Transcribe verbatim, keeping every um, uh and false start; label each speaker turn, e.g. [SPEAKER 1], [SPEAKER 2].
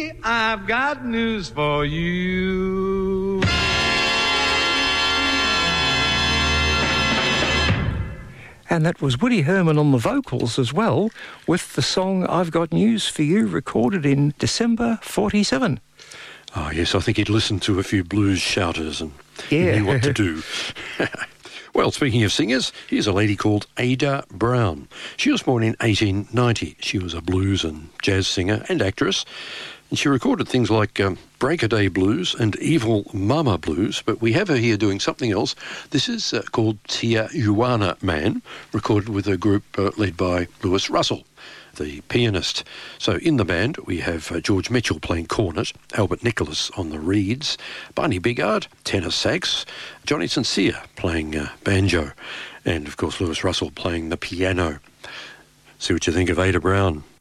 [SPEAKER 1] Louie, I've got news for you.
[SPEAKER 2] And that was Woody Herman on the vocals as well, with the song I've Got News for You, recorded in December forty-seven.
[SPEAKER 3] Oh, yes, I think he'd listened to a few blues shouters and
[SPEAKER 2] Yeah.
[SPEAKER 3] he knew what to do. Well, speaking of singers, here's a lady called Ada Brown. She was born in eighteen ninety. She was a blues and jazz singer and actress. And she recorded things like um, Break-A-Day Blues and Evil Mama Blues, but we have her here doing something else. This is uh, called Tijuana Man, recorded with a group uh, led by Lewis Russell, the pianist. So in the band, we have uh, George Mitchell playing cornet, Albert Nicholas on the reeds, Barney Bigard, tenor sax, Johnny Sincere playing uh, banjo, and of course Lewis Russell playing the piano. See what you think of Ada Brown.